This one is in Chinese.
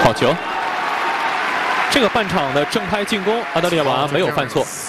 好球！这个半场的正拍进攻，阿德里亚瓦没有犯错。